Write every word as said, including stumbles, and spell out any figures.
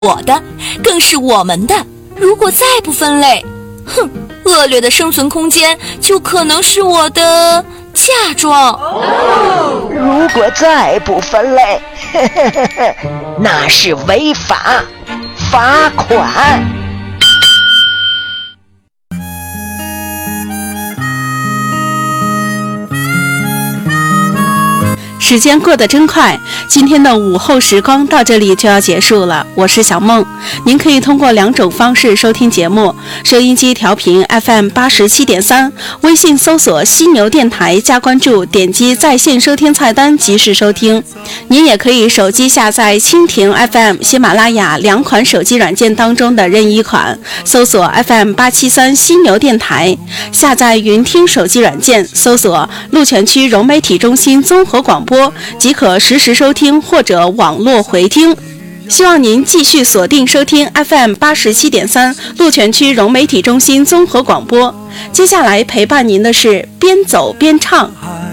我的，更是我们的。如果再不分类，哼，恶劣的生存空间就可能是我的嫁妆。 如果再不分类，呵呵呵呵，那是违法，罚款。 时间过得真快，今天的午后时光到这里就要结束了。我是小梦，您可以通过两种方式收听节目：收音机调频 F M 八十七点三，微信搜索犀牛电台加关注，点击在线收听菜单及时收听。您也可以手机下载蜻蜓 F M、喜马拉雅两款手机软件当中的任意款，搜索 F M 八七三犀牛电台，下载云听手机软件，搜索鹿泉区融媒体中心综合广播，即可实时收听或者网络回听。希望您继续锁定收听 F M 八十七点三鹿泉区融媒体中心综合广播。接下来陪伴您的是边走边唱。